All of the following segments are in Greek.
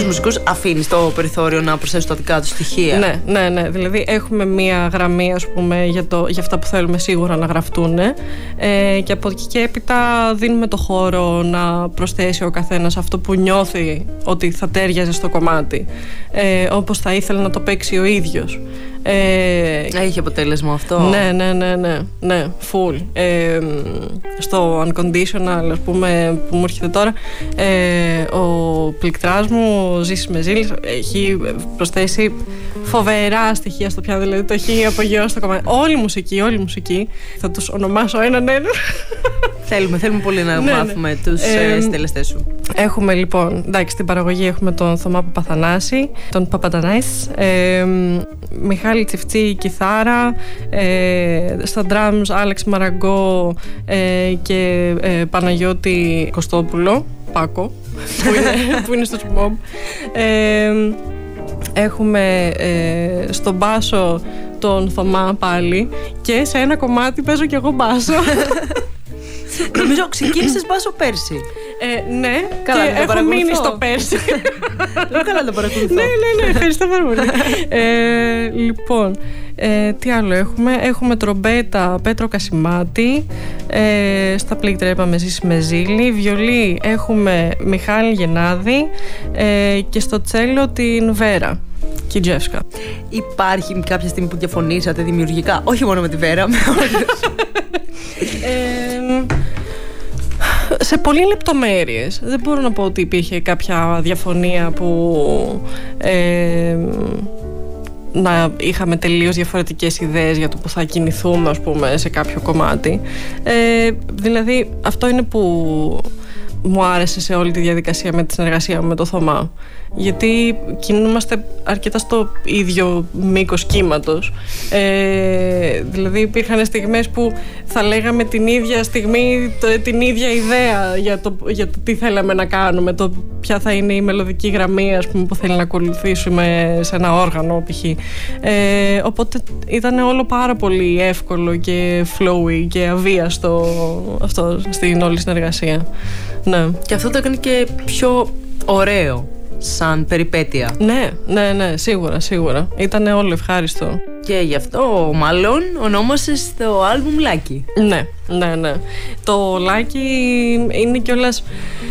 μουσικούς αφήνεις το περιθώριο να προσθέσεις τα δικά τους στοιχεία. Ναι. Δηλαδή έχουμε μία γραμμή, ας πούμε, για αυτά που θέλουμε σίγουρα να γραφτούν. Και από εκεί και έπειτα δίνουμε το χώρο να προσθέσει ο καθένας αυτό που νιώθει ότι θα τέριαζε στο κομμάτι, όπως θα ήθελε να το παίξει ο ίδιος. Έχει αποτέλεσμα αυτό? Ναι, full. Στο Unconditional, ας πούμε, που μου έρχεται τώρα, ο πληκτράς μου, Ζήσης με Ζήλης, έχει προσθέσει φοβερά στοιχεία στο πιάνο, δηλαδή το έχει απογειώσει το κομμάτι. Όλη η μουσική, θα τους ονομάσω έναν. Θέλουμε πολύ να μάθουμε τους συντελεστές σου. Έχουμε λοιπόν, εντάξει, στην παραγωγή έχουμε τον Θωμά Παπαθανάση, τον Παπαντανάης, Μιχάλη Τσιφτσί κιθάρα, στα drums Άλεξ Μαραγκό και Παναγιώτη Κωστόπουλο, Πάκο, που είναι στο Τσουμπόμ. Έχουμε στον μπάσο τον Θωμά πάλι, και σε ένα κομμάτι παίζω κι εγώ μπάσο. Νομίζω ξεκίνησες μπάσο πέρσι. Ναι, καλά, και έχω μείνει στο πέρσι. Καλά το παρακολουθώ. Ναι, ευχαριστώ πάρα πολύ. Λοιπόν, τι άλλο έχουμε? Έχουμε τρομπέτα Πέτρο Κασιμάτη, στα πλήκτρα είπαμε Ζήση με Ζήλη, βιολί έχουμε Μιχάλη Γεννάδη, και στο τσέλο την Βέρα Κιτζεύσκα. Υπάρχει κάποια στιγμή που διαφωνήσατε δημιουργικά, όχι μόνο με τη Βέρα, με όλους? Σε πολύ λεπτομέρειες. Δεν μπορώ να πω ότι υπήρχε κάποια διαφωνία που να είχαμε τελείως διαφορετικές ιδέες για το που θα κινηθούμε, ας πούμε, σε κάποιο κομμάτι. Δηλαδή αυτό είναι που μου άρεσε σε όλη τη διαδικασία με τη συνεργασία μου με το Θωμά, γιατί κινούμαστε αρκετά στο ίδιο μήκος κύματος. Δηλαδή υπήρχαν στιγμές που θα λέγαμε την ίδια στιγμή την ίδια ιδέα για το τι θέλαμε να κάνουμε, το ποια θα είναι η μελωδική γραμμή, ας πούμε, που θέλει να ακολουθήσουμε σε ένα όργανο π.χ. Οπότε ήταν όλο πάρα πολύ εύκολο και flowy και αβίαστο αυτό στην όλη συνεργασία. Ναι. Και αυτό το έκανε και πιο ωραίο σαν περιπέτεια. Ναι, σίγουρα. Ήτανε όλο ευχάριστο. Και γι' αυτό μάλλον ονόμασες το άλμπουμ Λάκη. Ναι. Το Λάκη είναι κιόλας...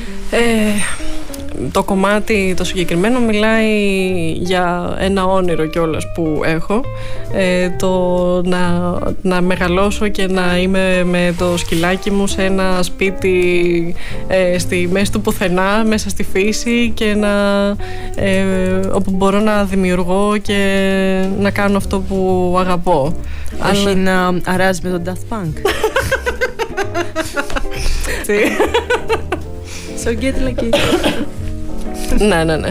το κομμάτι το συγκεκριμένο μιλάει για ένα όνειρο κιόλας που έχω, το να μεγαλώσω και να είμαι με το σκυλάκι μου σε ένα σπίτι στη μέση του πουθενά, μέσα στη φύση, και όπου μπορώ να δημιουργώ και να κάνω αυτό που αγαπώ. Όχι να αράζει με τον Daft Punk. So get lucky. Ναι.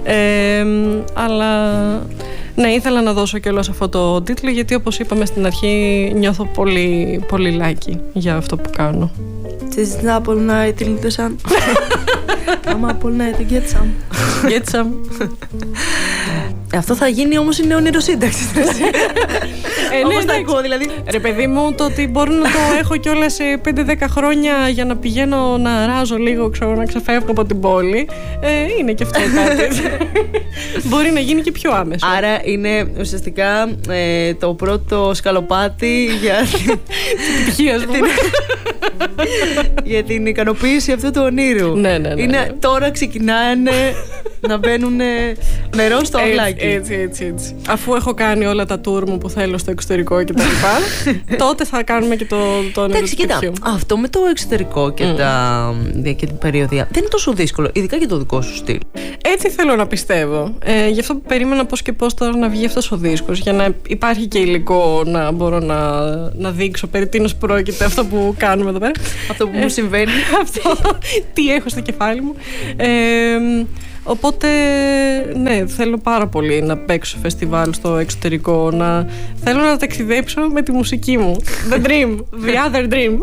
Αλλά ναι, ήθελα να δώσω κιόλας αυτό το τίτλο, γιατί όπως είπαμε στην αρχή, νιώθω πολύ, πολύ λάκι για αυτό που κάνω. This is Apple night in the sun. I'm Apple night to get some. Get some. Αυτό θα γίνει όμως είναι όνειρο σύνταξης. Όπως τα ακούω δηλαδή. Ρε παιδί μου, το ότι μπορώ να το έχω κιόλας σε 5-10 χρόνια για να πηγαίνω να ράζω λίγο, ξέρω, να ξεφεύγω από την πόλη, είναι και αυτό κάτι. Μπορεί να γίνει και πιο άμεσο. Άρα είναι ουσιαστικά το πρώτο σκαλοπάτι για την επιτυχία σου. Για την ικανοποίηση αυτού του ονείρου. Ναι. Τώρα ξεκινάνε να μπαίνουν νερό στο αυλάκι. Έτσι. Αφού έχω κάνει όλα τα tour μου που θέλω στο εξωτερικό και τα λοιπά, τότε θα κάνουμε και το όνειρο του σπιτιού. Αυτό με το εξωτερικό και την περιοδία δεν είναι τόσο δύσκολο, ειδικά για το δικό σου στυλ. Έτσι θέλω να πιστεύω. Γι' αυτό περίμενα πώς και πώς τώρα να βγει αυτός ο δίσκος, για να υπάρχει και υλικό να μπορώ να δείξω περί τίνος πρόκειται αυτό που κάνουμε εδώ πέρα. Αυτό που μου συμβαίνει. Αυτό, τι έχω στο κεφάλι μου. Οπότε, ναι, θέλω πάρα πολύ να παίξω φεστιβάλ στο εξωτερικό, θέλω να ταξιδέψω με τη μουσική μου. The dream, the other dream.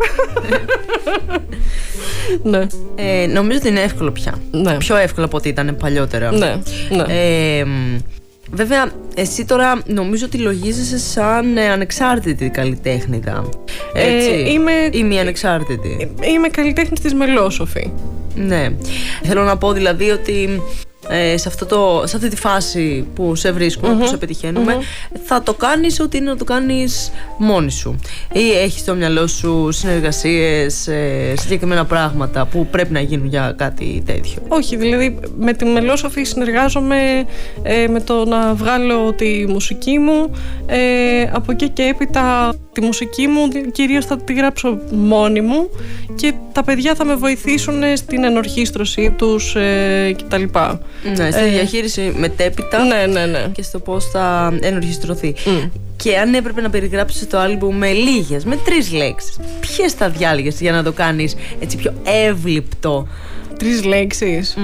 Ναι. Νομίζω ότι είναι εύκολο πια. Ναι. Πιο εύκολο από ό,τι ήταν παλιότερα. Ναι. Βέβαια, εσύ τώρα νομίζω ότι λογίζεσαι σαν ανεξάρτητη καλλιτέχνηδα. Ή μη ανεξάρτητη. Είμαι καλλιτέχνης της Μελόσοφη. Ναι. Θέλω να πω δηλαδή ότι σε αυτή τη φάση που σε βρίσκουμε, που σε πετυχαίνουμε, θα το κάνεις ό,τι είναι να το κάνεις μόνη σου? Ή έχεις στο μυαλό σου συνεργασίες, συγκεκριμένα πράγματα που πρέπει να γίνουν για κάτι τέτοιο? Όχι, δηλαδή με τη Μελόσοφη συνεργάζομαι με το να βγάλω τη μουσική μου. Από εκεί και έπειτα τη μουσική μου κυρίως θα τη γράψω μόνη μου και τα παιδιά θα με βοηθήσουν στην ενορχήστρωσή τους κτλ. Ναι, στη διαχείριση μετέπειτα. Ναι. Και στο πώς θα ενορχιστρωθεί. Και αν έπρεπε να περιγράψεις το άλμπουμ με λίγες, με 3 λέξεις, ποιες θα διάλεγες για να το κάνεις έτσι πιο εύληπτο? 3 λέξεις.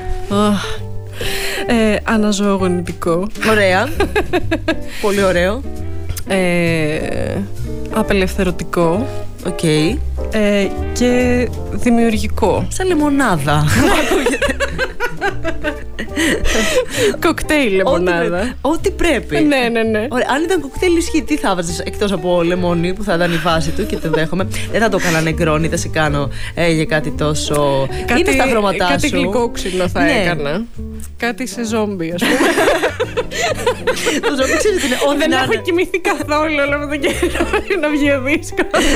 Αναζωογονητικό. Ωραία. Πολύ ωραίο. Απελευθερωτικό. Οκ. Και δημιουργικό. Σαν λεμονάδα. Κοκτέιλ λεμονάδα. Ό,τι πρέπει. Ναι. Ωραία. Αν ήταν κοκτέιλ ισχύει, τι θα βάζεις εκτός από λεμόνι που θα ήταν η βάση του και το δέχομαι? Δεν θα το έκανα νεγκρόνι, θα σε κάνω για κάτι τόσο. Είναι στα χρώματά σου. Κάτι γλυκόξυλο θα έκανα. Κάτι σε ζόμπι, ας πούμε. Το ζόμπι ξέρεις τι είναι? Δεν έχω κοιμηθεί καθόλου όλο αυτό το καιρό να βγει ο δίσκος.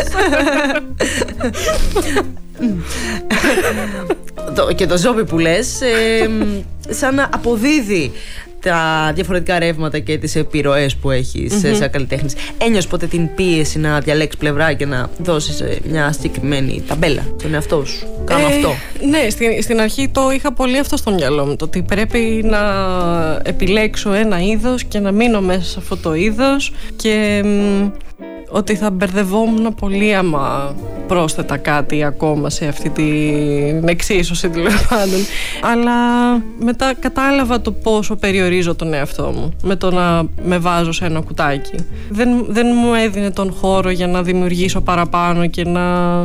Και το ζόμπι που λες, σαν να αποδίδει τα διαφορετικά ρεύματα και τις επιρροές που έχεις σαν καλλιτέχνης. Ένιωσες ποτέ την πίεση να διαλέξεις πλευρά και να δώσεις μια συγκεκριμένη ταμπέλα στον εαυτό σου? Κάνω αυτό. Ναι, στην αρχή το είχα πολύ αυτό στο μυαλό μου, το ότι πρέπει να επιλέξω ένα είδος και να μείνω μέσα σε αυτό το είδος και ότι θα μπερδευόμουν πολύ άμα πρόσθετα κάτι ακόμα σε αυτή την εξίσωση, τέλος πάντων. Αλλά μετά κατάλαβα το πόσο περιορίζω τον εαυτό μου με το να με βάζω σε ένα κουτάκι. Δεν μου έδινε τον χώρο για να δημιουργήσω παραπάνω και να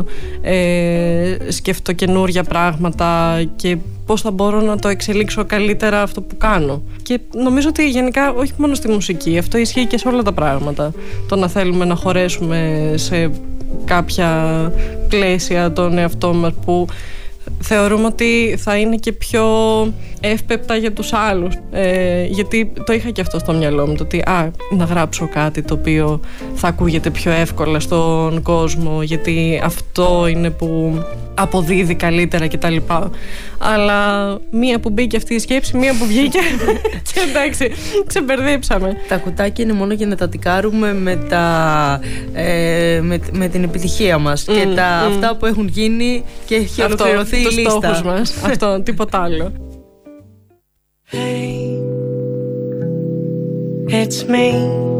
σκεφτώ καινούρια πράγματα και πώς θα μπορώ να το εξελίξω καλύτερα αυτό που κάνω. Και νομίζω ότι γενικά όχι μόνο στη μουσική, αυτό ισχύει και σε όλα τα πράγματα. Το να θέλουμε να χωρέσουμε σε κάποια πλαίσια τον εαυτό μας που θεωρούμε ότι θα είναι και πιο εύπεπτα για τους άλλους. Γιατί το είχα και αυτό στο μυαλό μου, το ότι να γράψω κάτι το οποίο θα ακούγεται πιο εύκολα στον κόσμο, γιατί αυτό είναι που αποδίδει καλύτερα κτλ. Αλλά μία που μπήκε αυτή η σκέψη, μία που βγήκε και εντάξει, ξεμπερδέψαμε. Τα κουτάκια είναι μόνο για να τα τικάρουμε με την επιτυχία μας και αυτά που έχουν γίνει και έχει ολοκληρωθεί η λίστα. Στόχους μας. Αυτό, τίποτα άλλο. Hey, it's me.